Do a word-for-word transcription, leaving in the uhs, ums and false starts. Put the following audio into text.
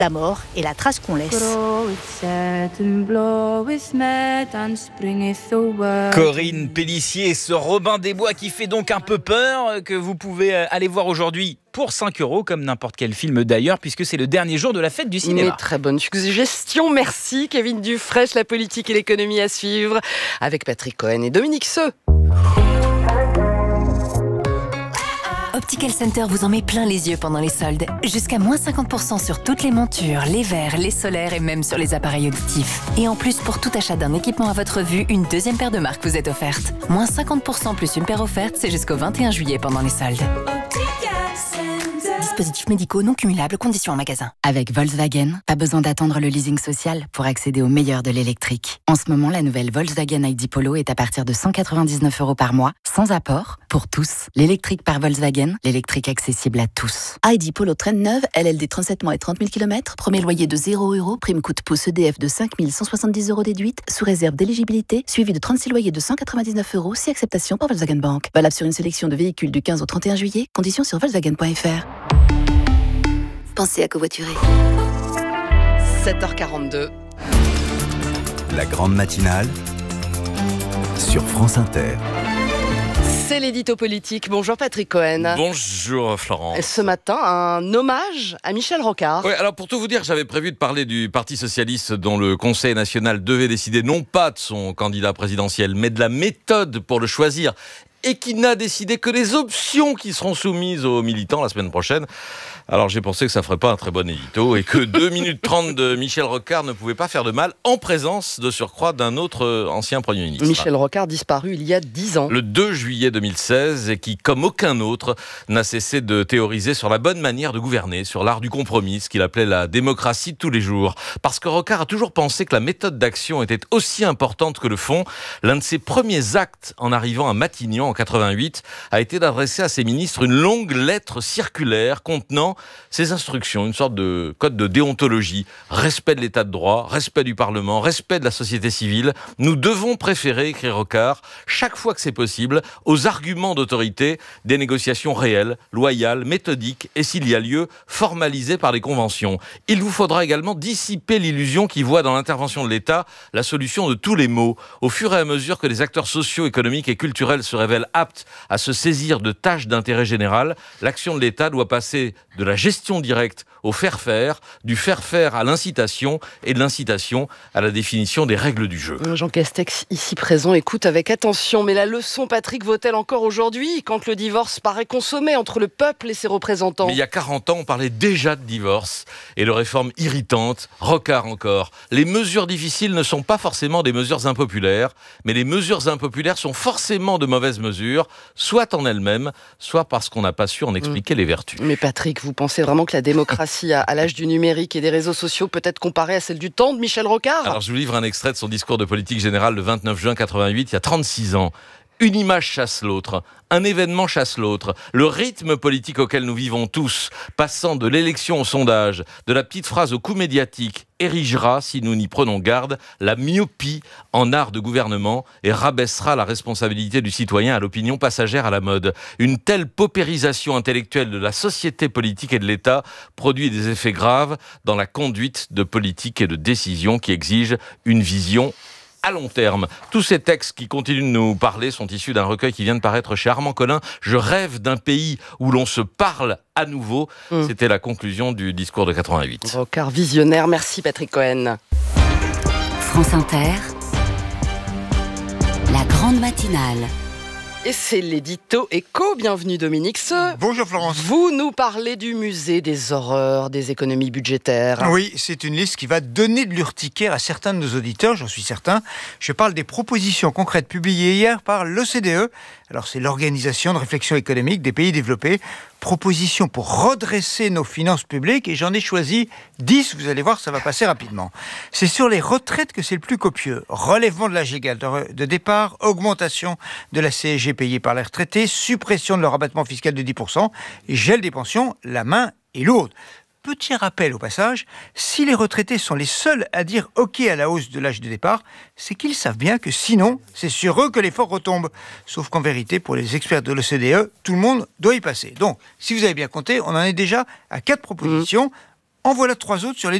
la mort et la trace qu'on laisse. Corinne Pélissier et ce Robin des Bois qui fait donc un peu peur, que vous pouvez aller voir aujourd'hui pour cinq euros, comme n'importe quel film d'ailleurs, puisque c'est le dernier jour de la fête du cinéma. Mais très bonne suggestion, merci Kevin Dufresne, la politique et l'économie à suivre, avec Patrick Cohen et Dominique Seux. Optical Center vous en met plein les yeux pendant les soldes. Jusqu'à moins cinquante pour cent sur toutes les montures, les verres, les solaires et même sur les appareils auditifs. Et en plus, pour tout achat d'un équipement à votre vue, une deuxième paire de marques vous est offerte. Moins cinquante pour cent plus une paire offerte, c'est jusqu'au vingt et un juillet pendant les soldes. Dispositifs médicaux non cumulables, conditions en magasin. Avec Volkswagen, pas besoin d'attendre le leasing social pour accéder au meilleur de l'électrique. En ce moment, la nouvelle Volkswagen I D Polo est à partir de cent quatre-vingt-dix-neuf euros par mois, sans apport, pour tous. L'électrique par Volkswagen, l'électrique accessible à tous. I D Polo traîne neuve, L L D trente-sept mois et trente mille kilomètres, premier loyer de zéro euros, prime coup de pouce E D F de cinq mille cent soixante-dix euros déduite, sous réserve d'éligibilité, suivi de trente-six loyers de cent quatre-vingt-dix-neuf euros, si acceptation par Volkswagen Bank. Valable sur une sélection de véhicules du quinze au trente et un juillet, conditions sur volkswagen point f r. Pensez à covoiturer. sept heures quarante-deux. La grande matinale sur France Inter. C'est l'édito politique. Bonjour Patrick Cohen. Bonjour Florence. Et ce matin, un hommage à Michel Rocard. Oui, alors pour tout vous dire, j'avais prévu de parler du Parti Socialiste dont le Conseil National devait décider non pas de son candidat présidentiel, mais de la méthode pour le choisir, et qui n'a décidé que des options qui seront soumises aux militants la semaine prochaine. Alors j'ai pensé que ça ferait pas un très bon édito et que deux minutes trente de Michel Rocard ne pouvait pas faire de mal, en présence de surcroît d'un autre ancien Premier ministre. Michel Rocard disparu il y a dix ans. Le deux juillet deux mille seize, et qui, comme aucun autre, n'a cessé de théoriser sur la bonne manière de gouverner, sur l'art du compromis, ce qu'il appelait la démocratie de tous les jours. Parce que Rocard a toujours pensé que la méthode d'action était aussi importante que le fond. L'un de ses premiers actes en arrivant à Matignon en quatre-vingt-huit a été d'adresser à ses ministres une longue lettre circulaire contenant ses instructions, une sorte de code de déontologie, respect de l'état de droit, respect du Parlement, respect de la société civile. Nous devons préférer, écrit Rocard, chaque fois que c'est possible, aux arguments d'autorité, des négociations réelles, loyales, méthodiques et, s'il y a lieu, formalisées par les conventions. Il vous faudra également dissiper l'illusion qui voit dans l'intervention de l'État la solution de tous les maux. Au fur et à mesure que les acteurs sociaux, économiques et culturels se révèlent aptes à se saisir de tâches d'intérêt général, l'action de l'État doit passer de la gestion directe au faire-faire, du faire-faire à l'incitation et de l'incitation à la définition des règles du jeu. Jean Castex, ici présent, écoute avec attention. Mais la leçon, Patrick, vaut-elle encore aujourd'hui, quand le divorce paraît consommé entre le peuple et ses représentants ? Mais il y a quarante ans, on parlait déjà de divorce et de réformes irritantes. Rocard encore. Les mesures difficiles ne sont pas forcément des mesures impopulaires, mais les mesures impopulaires sont forcément de mauvaises mesures, soit en elles-mêmes, soit parce qu'on n'a pas su en expliquer mmh. les vertus. Mais Patrick, vous pensez vraiment que la démocratie à, à l'âge du numérique et des réseaux sociaux peut être comparée à celle du temps de Michel Rocard ? Alors je vous livre un extrait de son discours de politique générale le vingt-neuf juin quatre-vingt-huit, il y a trente-six ans. Une image chasse l'autre, un événement chasse l'autre. Le rythme politique auquel nous vivons tous, passant de l'élection au sondage, de la petite phrase au coup médiatique, érigera, si nous n'y prenons garde, la myopie en art de gouvernement et rabaissera la responsabilité du citoyen à l'opinion passagère à la mode. Une telle paupérisation intellectuelle de la société politique et de l'État produit des effets graves dans la conduite de politique et de décision qui exigent une vision à long terme. Tous ces textes qui continuent de nous parler sont issus d'un recueil qui vient de paraître chez Armand Collin. Je rêve d'un pays où l'on se parle à nouveau. Mmh. C'était la conclusion du discours de quatre-vingt-huit. Rocard visionnaire. Merci Patrick Cohen. France Inter, la grande matinale. Et c'est l'édito éco. Bienvenue Dominique Seux. Bonjour Florence. Vous nous parlez du musée des horreurs, des économies budgétaires. Oui, c'est une liste qui va donner de l'urticaire à certains de nos auditeurs, j'en suis certain. Je parle des propositions concrètes publiées hier par l'O C D E. Alors c'est l'Organisation de réflexion économique des pays développés. Propositions pour redresser nos finances publiques, et j'en ai choisi dix, vous allez voir, ça va passer rapidement. C'est sur les retraites que c'est le plus copieux. Relèvement de l'âge légal de départ, augmentation de la C S G payée par les retraités, suppression de leur abattement fiscal de dix pour cent, et gel des pensions, la main est lourde. Petit rappel au passage, si les retraités sont les seuls à dire OK à la hausse de l'âge de départ, c'est qu'ils savent bien que sinon, c'est sur eux que l'effort retombe. Sauf qu'en vérité, pour les experts de l'O C D E, tout le monde doit y passer. Donc, si vous avez bien compté, on en est déjà à quatre propositions. Mmh. En voilà trois autres sur les